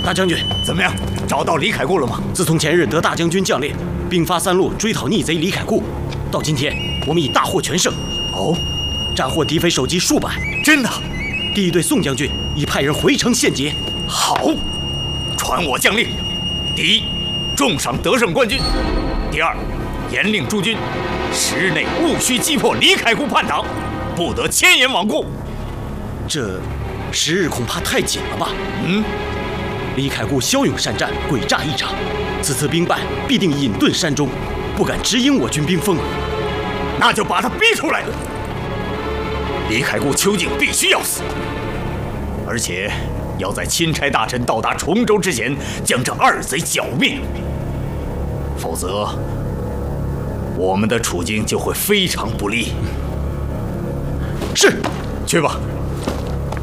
大将军， 怎么样？找到李凯固了吗？ 自从前日得大将军将令，兵发三路追讨逆贼李凯固，到今天我们已大获全胜。 哦， 斩获敌匪首级数百。 真的？ 第一队宋将军已派人回城献捷。 好，传我将令：第一，重赏得胜冠军；第二，严令诸军10日内务须击破李凯固叛党，不得迁延罔顾。 这10日恐怕太紧了吧？李凯固骁勇善战，诡诈异常，此次兵败必定隐遁山中，不敢直迎我军兵锋。 那就把他逼出来！李凯固究竟必须要死，而且要在钦差大臣到达崇州之前将这2贼剿灭，否则我们的处境就会非常不利。 是， 去吧。